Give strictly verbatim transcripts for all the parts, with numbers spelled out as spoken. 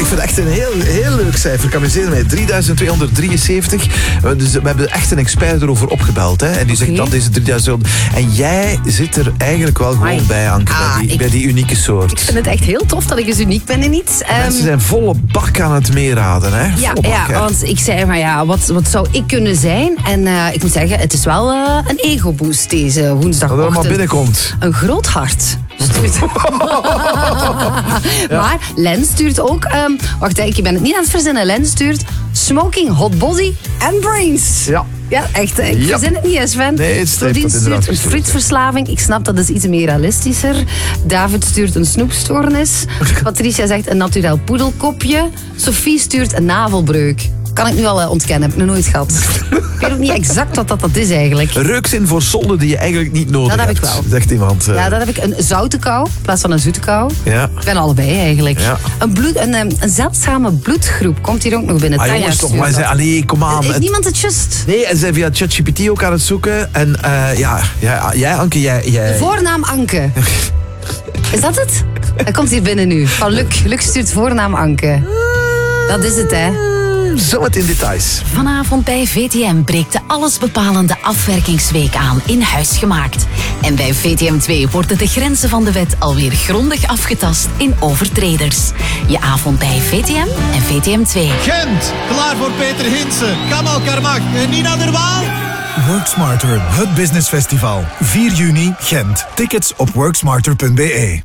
vind het echt een heel, heel leuk cijfer. Ik amuseer mij. drieduizend tweehonderddrieënzeventig. Dus we hebben echt een expert erover opgebeld. Hè? En die zegt Okay. dat is drieduizend. En jij zit er eigenlijk wel gewoon Amai. bij, Anke. Ah, bij, die, ik- bij die unieke soort. Ik vind het echt heel tof dat ik eens uniek ben in iets. Um, Mensen zijn volle bak aan het meeraden. Hè? Ja, Volle bak, ja, hè. want ik zei, maar ja, wat, wat zou ik kunnen zijn? En uh, ik moet zeggen, het is wel uh, een ego-boost deze Dat er woensdagochtend. maar binnenkomt. Een groot hart. Stuurt. Maar Len stuurt ook... Um, wacht, hè, ik ben het niet aan het verzinnen. Len stuurt smoking, hot body en brains. Ja. Ja, echt. hè. Ik Ja. verzin het niet, hè, Sven. Nee, het streept Claudine dat inderdaad stuurt een gestuurd, frietverslaving. Ik snap, dat is iets meer realistischer. David stuurt een snoepstoornis. Patricia zegt een naturel poedelkopje. Sophie stuurt een navelbreuk. Kan ik nu al uh, ontkennen, heb ik nog nooit gehad. Ik weet ook niet exact wat dat, dat is eigenlijk. Reukzin voor zonde die je eigenlijk niet nodig Dat heb hebt. ik wel. Zegt iemand. uh, Ja, dat heb ik. Een zoute kou in plaats van een zoete kou. Ja. Ik ben allebei eigenlijk. Ja. Een, bloed, een, um, een zeldzame bloedgroep komt hier ook nog binnen. Ah, Tanja jongens, toch stuurt maar. dat. Zei, allee, kom aan. Heeft Het- niemand het just? Nee, en zij via ChatGPT ook aan het zoeken. En uh, ja, ja, jij, Anke, jij... jij... Voornaam Anke. Is dat het? Dat komt hier binnen nu. Van Luc. Luc stuurt voornaam Anke. Dat is het, hè. Zo wat in details. Vanavond bij V T M breekt de allesbepalende afwerkingsweek aan in huis gemaakt. En bij V T M twee worden de grenzen van de wet alweer grondig afgetast in overtreders. Je avond bij V T M en V T M twee. Gent, klaar voor Peter Hinsen, Kamal Karmach en Nina der Waal. Work Smarter, het business festival. vier juni, Gent. Tickets op worksmarter punt b e.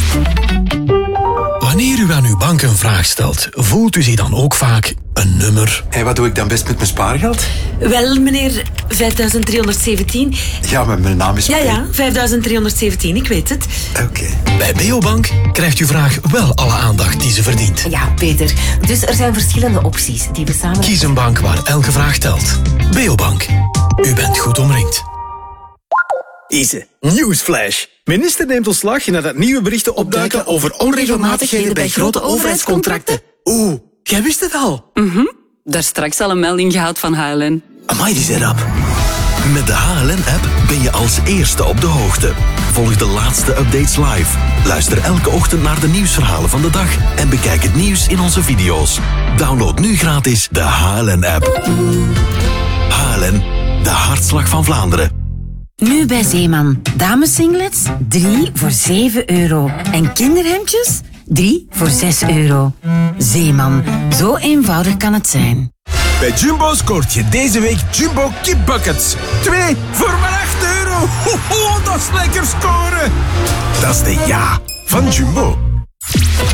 Wanneer u aan uw bank een vraag stelt, voelt u zich dan ook vaak een nummer? En wat doe ik dan best met mijn spaargeld? Wel, meneer, vijfduizend driehonderdzeventien. Ja, maar mijn naam is... Ja, ja, vijfduizend driehonderdzeventien, ik weet het. Oké. Bij Beobank krijgt uw vraag wel alle aandacht die ze verdient. Ja, Peter. Dus er zijn verschillende opties die we samen... Kies een bank waar elke vraag telt. Beobank. U bent goed omringd. Ise, nieuwsflash. Minister neemt ontslag nadat nieuwe berichten opduiken over onregelmatigheden bij grote overheidscontracten. Oeh, jij wist het al. Mhm. Daar straks al een melding gehad van H L N. Amai, die zijn rap. Met de H L N-app ben je als eerste op de hoogte. Volg de laatste updates live. Luister elke ochtend naar de nieuwsverhalen van de dag. En bekijk het nieuws in onze video's. Download nu gratis de H L N-app. H L N, de hartslag van Vlaanderen. Nu bij Zeeman. Damesinglets, drie voor zeven euro. En kinderhemdjes, drie voor zes euro. Zeeman, zo eenvoudig kan het zijn. Bij Jumbo scoort je deze week Jumbo kipbuckets. Twee voor maar acht euro. Ho, ho, dat is lekker scoren. Dat is de ja van Jumbo.